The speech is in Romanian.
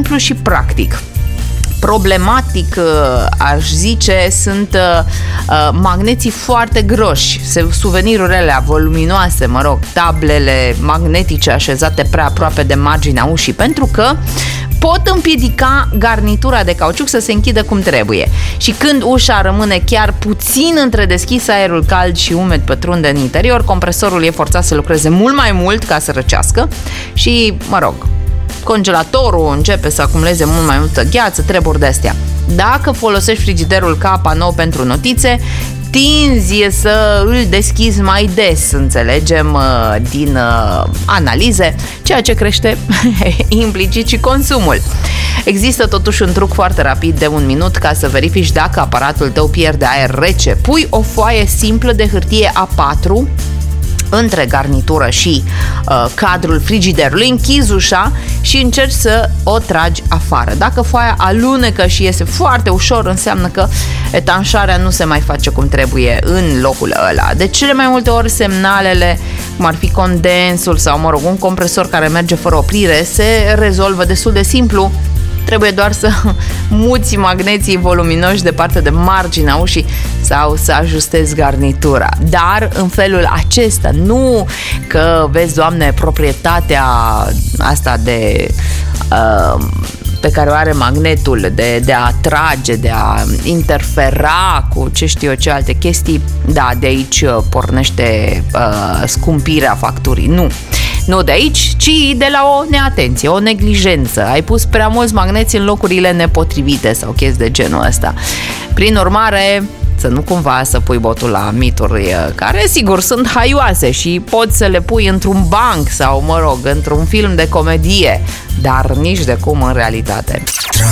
simplu și practic. Problematic, aș zice, sunt magneții foarte groși, suvenirurile voluminoase, tablele magnetice așezate prea aproape de marginea ușii, pentru că pot împiedica garnitura de cauciuc să se închidă cum trebuie. Și când ușa rămâne chiar puțin întredeschisă, aerul cald și umed pătrunde în interior, compresorul e forțat să lucreze mult mai mult ca să răcească și, congelatorul începe să acumuleze mult mai multă gheață, treburi de-astea. Dacă folosești frigiderul ca panou pentru notițe, tinzi să îl deschizi mai des, înțelegem din analize, ceea ce crește implicit și consumul. Există totuși un truc foarte rapid de 1 minut ca să verifici dacă aparatul tău pierde aer rece. Pui o foaie simplă de hârtie A4 între garnitură și cadrul frigiderului, închizi ușa și încerci să o tragi afară. Dacă foaia alunecă și iese foarte ușor, înseamnă că etanșarea nu se mai face cum trebuie în locul ăla. De cele mai multe ori semnalele, cum ar fi condensul sau, un compresor care merge fără oprire, se rezolvă destul de simplu. Trebuie doar să muți magneții voluminoși departe de marginea ușii sau să ajustezi garnitura. Dar în felul acesta, nu că vezi, Doamne, proprietatea asta de pe care o are magnetul de a atrage, de a interfera cu ce știu eu ce alte chestii, da, de aici pornește scumpirea facturii. Nu de aici, ci de la o neatenție, o neglijență. Ai pus prea mulți magneți în locurile nepotrivite sau chestii de genul ăsta. Prin urmare, să nu cumva să pui botul la mituri care, sigur, sunt haioase și poți să le pui într-un banc sau, într-un film de comedie, dar nici de cum în realitate.